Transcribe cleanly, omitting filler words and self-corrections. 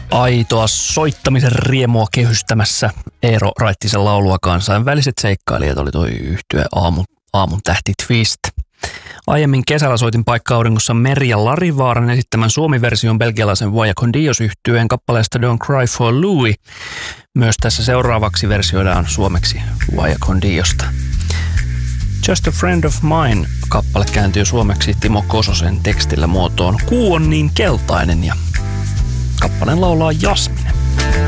Aitoa soittamisen riemua kehystämässä Eero Raittisen laulua kansainväliset seikkailijat oli toi yhtye aamun tähti Twist. Aiemmin kesällä soitin Paikka-auringossa Merja Larivaaran esittämän suomi-version belgialaisen Vaya con Dios-yhtyeen kappaleesta Don't Cry for Louis. Myös tässä seuraavaksi versioidaan suomeksi Vaya con Diosta. Just a Friend of Mine -kappale kääntyy suomeksi Timo Kososen tekstillä muotoon Kuu on niin keltainen ja kappaleen laulaa Jasmine.